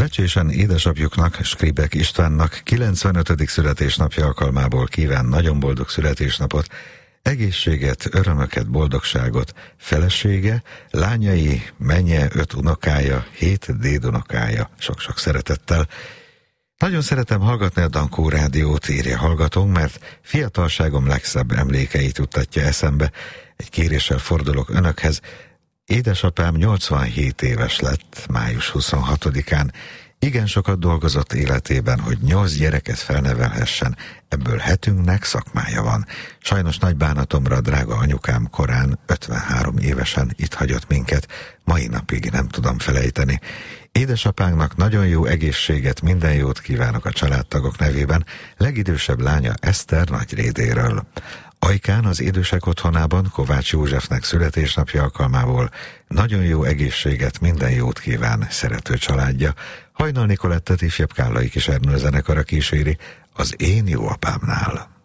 Becsésen édesapjuknak, Skribek Istvánnak 95. születésnapja alkalmából kíván nagyon boldog születésnapot, egészséget, örömöket, boldogságot felesége, lányai, mennye, 5 unokája, 7 dédunokája, sok-sok szeretettel. Nagyon szeretem hallgatni a Dankó rádiót, írja hallgatónk, mert fiatalságom legszebb emlékeit juttatja eszembe. Egy kéréssel fordulok önökhez. Édesapám 87 éves lett május 26-án. Igen sokat dolgozott életében, hogy 8 gyereket felnevelhessen, ebből 7-ünknek szakmája van. Sajnos nagy bánatomra drága anyukám korán 53 évesen itt hagyott minket, mai napig nem tudom felejteni. Édesapánknak nagyon jó egészséget, minden jót kívánok a családtagok nevében, legidősebb lánya Eszter Nagyrédéről. Ajkán az idősek otthonában Kovács Józsefnek születésnapja alkalmából nagyon jó egészséget, minden jót kíván szerető családja. Hajnal Nicolettet ifjabb Kállai Kis Ernő zenekara kíséri az Én jó apámnál.